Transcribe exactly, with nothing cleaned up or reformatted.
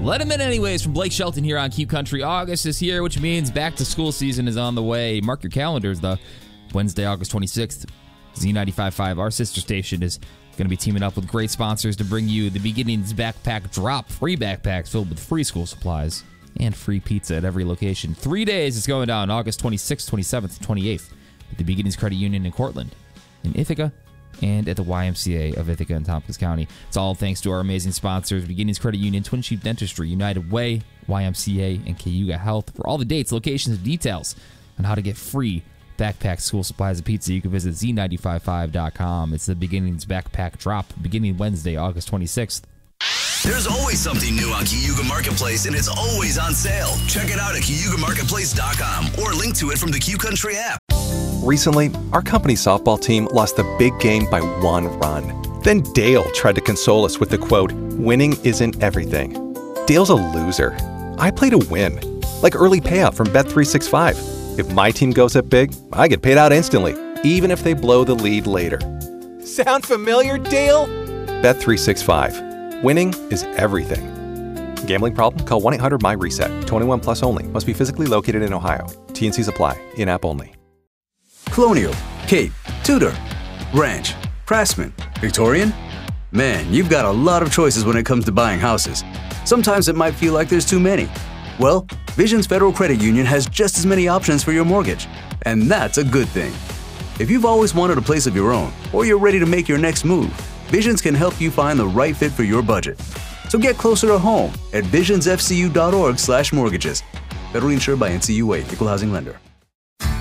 Let him in anyways from Blake Shelton here on Keep Country. August is here, which means back to school season is on the way. Mark your calendars, though. Wednesday, August twenty-sixth, Z ninety-five point five, our sister station, is going to be teaming up with great sponsors to bring you the Beginnings Backpack Drop. Free backpacks filled with free school supplies and free pizza at every location. Three days it's going down, August twenty-sixth, twenty-seventh, twenty-eighth, at the Beginnings Credit Union in Cortland, in Ithaca, and at the Y M C A of Ithaca and Tompkins County. It's all thanks to our amazing sponsors, Beginnings Credit Union, Twin Sheep Dentistry, United Way, Y M C A, and Cayuga Health. For all the dates, locations, and details on how to get free backpack, school supplies, and pizza, you can visit Z nine five five dot com. It's the Beginnings Backpack Drop, beginning Wednesday, August twenty-sixth. There's always something new on Cayuga Marketplace, and it's always on sale. Check it out at Cayuga Marketplace dot com or link to it from the Q Country app. Recently, our company softball team lost the big game by one run. Then Dale tried to console us with the quote, "Winning isn't everything." Dale's a loser. I play to win, like early payout from Bet three sixty-five. If my team goes up big, I get paid out instantly, even if they blow the lead later. Sound familiar, Dale? Bet three sixty-five. Winning is everything. Gambling problem? Call one eight hundred M Y reset. twenty-one plus only. Must be physically located in Ohio. T N Cs apply. In-app only. Colonial, Cape, Tudor, Ranch, Craftsman, Victorian? Man, you've got a lot of choices when it comes to buying houses. Sometimes it might feel like there's too many. Well, Visions Federal Credit Union has just as many options for your mortgage. And that's a good thing. If you've always wanted a place of your own, or you're ready to make your next move, Visions can help you find the right fit for your budget. So get closer to home at visionsfcu dot org slash mortgages. Federally insured by N C U A, Equal Housing Lender.